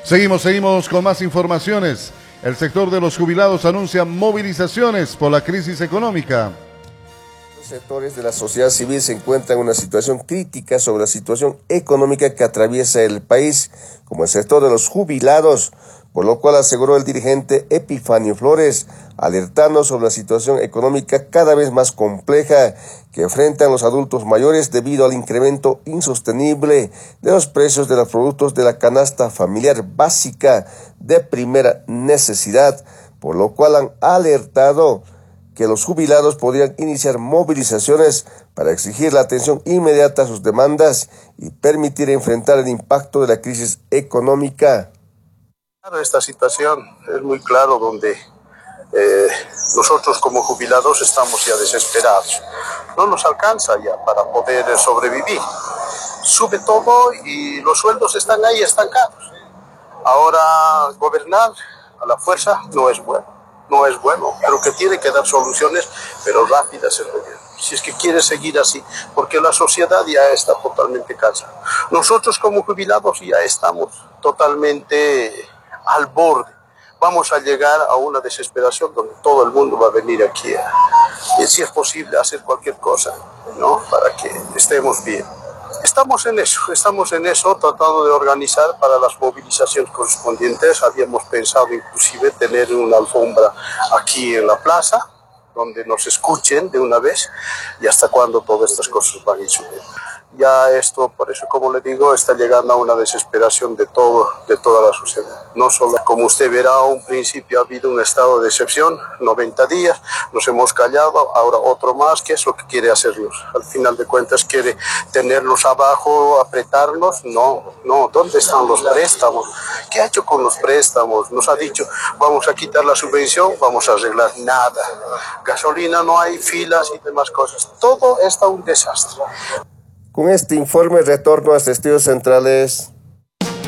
Seguimos con más informaciones. El sector de los jubilados anuncia movilizaciones por la crisis económica. Los sectores de la sociedad civil se encuentran en una situación crítica sobre la situación económica que atraviesa el país, como el sector de los jubilados, por lo cual aseguró el dirigente Epifanio Flores, alertando sobre la situación económica cada vez más compleja que enfrentan los adultos mayores debido al incremento insostenible de los precios de los productos de la canasta familiar básica de primera necesidad, por lo cual han alertado que los jubilados podrían iniciar movilizaciones para exigir la atención inmediata a sus demandas y permitir enfrentar el impacto de la crisis económica. Esta situación es muy claro donde nosotros como jubilados estamos ya desesperados. No nos alcanza ya para poder sobrevivir. Sube todo y los sueldos están ahí estancados. Ahora gobernar a la fuerza no es bueno. No es bueno. Creo que tiene que dar soluciones, pero rápidas el gobierno. Si es que quiere seguir así, porque la sociedad ya está totalmente cansada. Nosotros como jubilados ya estamos totalmente al borde. Vamos a llegar a una desesperación donde todo el mundo va a venir aquí y si es posible hacer cualquier cosa, ¿no? Para que estemos bien. Estamos en eso, tratando de organizar para las movilizaciones correspondientes. Habíamos pensado inclusive tener una alfombra aquí en la plaza, donde nos escuchen de una vez y hasta cuándo todas estas cosas van a ir subiendo. Ya esto, por eso como le digo, está llegando a una desesperación de toda la sociedad. No solo, como usted verá, a un principio ha habido un estado de excepción, 90 días, nos hemos callado, ahora otro más. ¿Qué es lo que quiere hacernos? Al final de cuentas, ¿quiere tenernos abajo, apretarnos? No, ¿dónde están los préstamos? ¿Qué ha hecho con los préstamos? Nos ha dicho, vamos a quitar la subvención, vamos a arreglar nada. Gasolina no hay, filas y demás cosas. Todo está un desastre. Con este informe retorno a Estudios Centrales.